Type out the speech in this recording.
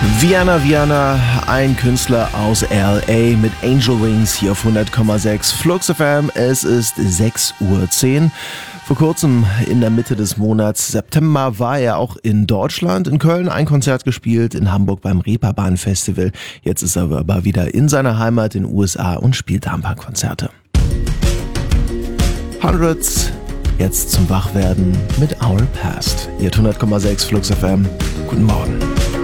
Viana, ein Künstler aus L.A. mit Angel Wings hier auf 100,6 Flux FM. Es ist 6:10 Uhr. Vor kurzem in der Mitte des Monats September war er auch in Deutschland, in Köln ein Konzert gespielt, in Hamburg beim Reeperbahn Festival. Jetzt ist er aber wieder in seiner Heimat in den USA und spielt da ein paar Konzerte. Hundreds, jetzt zum Wachwerden mit Our Past. Hier 100,6 Flux FM. Guten Morgen.